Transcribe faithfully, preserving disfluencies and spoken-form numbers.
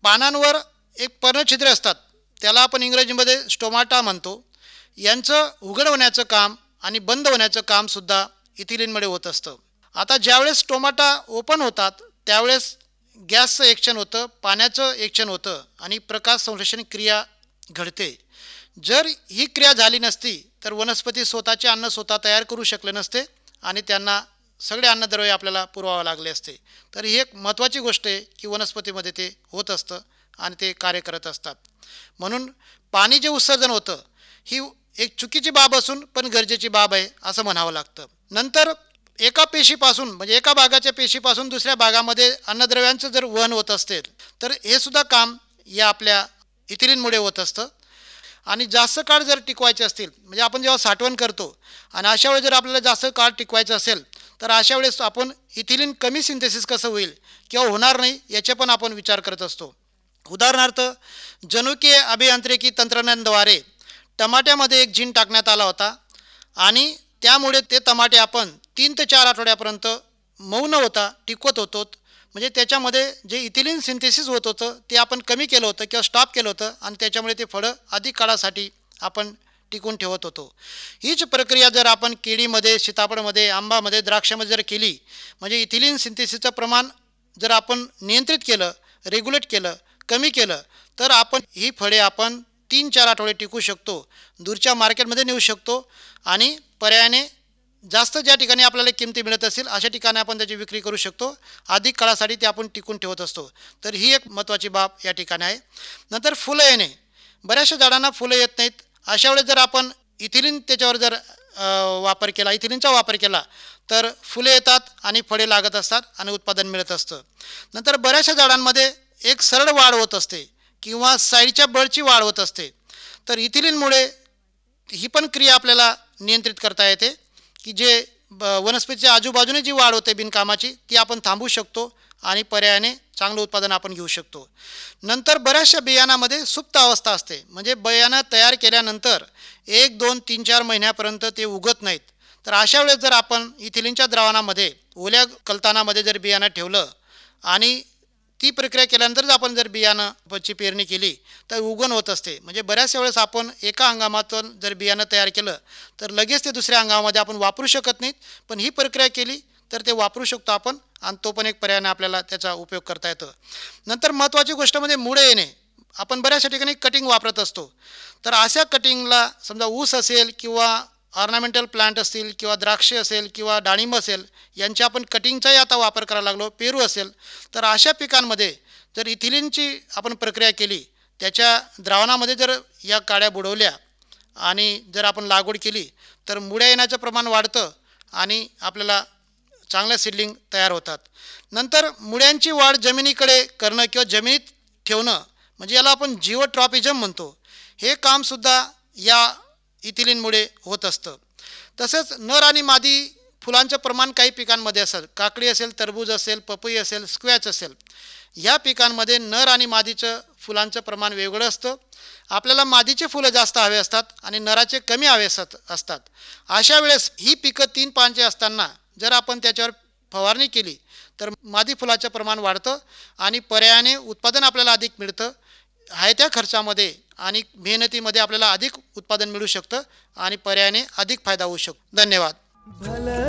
पानांवर एक पर्णछिद्रे असतात, त्याला आपण इंग्रजीमध्ये स्टोमाटा म्हणतो. यांचं उघड होण्याचं काम आणि बंद होण्याचं कामसुद्धा इथिलिनमुळे होत असतं. आता ज्यावेळेस स्टोमाटा ओपन होतात त्यावेळेस गॅसचं एक्शन होतं, पाण्याचं एक्शन होतं आणि प्रकाश संश्लेषण क्रिया घडते. जर ही क्रिया झाली नसती तर वनस्पती स्वतःचे अन्न स्वतः तयार करू शकले नसते आणि त्यांना सगळे अन्नद्रव्य आपल्याला पुरवावे लागले असते. तर ही एक महत्त्वाची गोष्ट आहे की वनस्पतीमध्ये ते होत असतं आणि ते कार्य करत असतात. म्हणून पाणी जे उत्सर्जन होतं ही एक चुकीची बाब असून पण गरजेची बाब आहे असं म्हणावं लागतं. नंतर एका पेशीपासून म्हणजे एका भागाच्या पेशीपासून दुसऱ्या भागामध्ये अन्नद्रव्यांचं जर वहन होत असेल तर हे सुद्धा काम या आपल्या इथिलिनमुळे होत असतं. आणि जास्त काळ जर टिकवायचे असतील म्हणजे आपण जेव्हा साठवण करतो आणि अशा वेळेस जर आपल्याला जास्त काळ टिकवायचं असेल तर अशा वेळेस आपण इथिलिन कमी सिंथेसिस कसं होईल किंवा होणार नाही याचे पण आपण विचार करत असतो. उदाहरणार्थ जनुकीय अभियांत्रिकी तंत्रज्ञानाद्वारे टमाट्यामध्ये एक जीन टाकण्यात आला होता आणि त्यामुळे ते टमाटे आपण तीन ते चार आठवड्यापर्यंत मऊ न होता टिकवत होतो. म्हणजे त्याच्यामध्ये जे इथिलिन सिंथेसिस होत होतं ते आपण कमी केलं होतं किंवा स्टॉप केलं होतं आणि त्याच्यामुळे ते फळं अधिक काळासाठी आपण टिकून ठेवत होतो. हीच प्रक्रिया जर आपण केळीमध्ये, सीताफळामध्ये, आंबामध्ये, द्राक्षामध्ये जर केली म्हणजे इथिलिन सिंथेसिसचं प्रमाण जर आपण नियंत्रित केलं, रेग्युलेट केलं, कमी केलं तर आपण ही फळे आपण तीन चार आठवडे टिकू शकतो, दूरच्या मार्केटमध्ये नेऊ शकतो आणि पर्यायाने जास्त ज्या ठिकाणी आपल्याला किमती मिळत असेल अशा ठिकाणी आपण त्याची विक्री करू शकतो. अधिक काळासाठी ते आपण टिकून ठेवत असतो. तर ही एक महत्त्वाची बाब या ठिकाणी आहे. नंतर फुलं येणे, बऱ्याचशा झाडांना फुलं येत नाहीत. अशा वेळेस जर आपण इथिलिन त्याच्यावर जर वापर केला, इथिलिनचा वापर केला तर फुले येतात आणि फळे लागत असतात आणि उत्पादन मिळत असतं. नंतर बऱ्याचशा झाडांमध्ये एक सरळ वाढ होत असते किंवा साईडच्या बळची वाढ होत असते. तर इथिलिनमुळे ही पण क्रिया आपल्याला नियंत्रित करता येते की जे वनस्पतीच्या आजूबाजूने जी वाढ होते बिनकामाची ती आपण थांबवू शकतो आणि पर्यायाने चांगलं उत्पादन आपण घेऊ शकतो. नंतर बऱ्याचशा बियाणामध्ये सुप्त अवस्था असते म्हणजे बियाणं तयार केल्यानंतर एक दोन तीन चार महिन्यापर्यंत ते उगत नाहीत. तर अशा वेळेस जर आपण इथिलिनच्या द्रावणामध्ये ओल्या कलतानामध्ये जर बियाणं ठेवलं आणि ती प्रक्रिया केल्यानंतर आपण जर बियाणाची पेरणी केली तर उगवण होत असते. म्हणजे बऱ्याचशा वेळेस आपण एका हंगामातून जर बियाणं तयार केलं तर लगेच ते दुसऱ्या हंगामामध्ये आपण वापरू शकत नाहीत, पण ही प्रक्रिया केली तर ते वापरू शकतो आपण आणि तो पण एक पर्यायाने आपल्याला त्याचा उपयोग करता येतो. नंतर महत्त्वाची गोष्ट म्हणजे मुळे येणे. आपण बऱ्याचशा ठिकाणी कटिंग वापरत असतो. तर अशा कटिंगला समजा ऊस असेल किंवा ऑर्नामेंटल प्लांट असतील किंवा द्राक्षे असेल किंवा डाळिंब असेल यांच्या आपण कटिंगचाही आता वापर करायला लागलो, पेरू असेल तर अशा पिकांमध्ये जर इथिलिनची आपण प्रक्रिया केली, त्याच्या द्रावणामध्ये जर या काड्या बुडवल्या आणि जर आपण लागवड केली तर मुळ्या येण्याचं प्रमाण वाढतं आणि आपल्याला चांगल्या सीडलिंग तयार होतात. नंतर मुळ्यांची वाढ जमिनीकडे करणं किंवा जमिनीत ठेवणं म्हणजे याला आपण जिओट्रॉपिझम म्हणतो. हे कामसुद्धा या इथिलिनमुळे होत असतं. तसंच नर आणि मादी फुलांचं प्रमाण काही पिकांमध्ये असेल, काकडी असेल, टरबूज असेल, पपई असेल, स्क्वॅच असेल, ह्या पिकांमध्ये नर आणि मादीचं फुलांचं प्रमाण वेगळं असतं. आपल्याला मादीचे फुलं जास्त हवे असतात आणि नराचे कमी हवे असतात. अशा वेळेस ही पिकं तीन पानचे असताना जर आपण त्याच्यावर फवारणी केली तर मादी फुलाचं प्रमाण वाढतं आणि पर्यायाने उत्पादन आपल्याला अधिक मिळतं. आहे त्या खर्चामध्ये आणि मेहनतीमध्ये आपल्याला अधिक उत्पादन मिळू शकतं आणि पर्यायाने अधिक फायदा होऊ शकतो. धन्यवाद.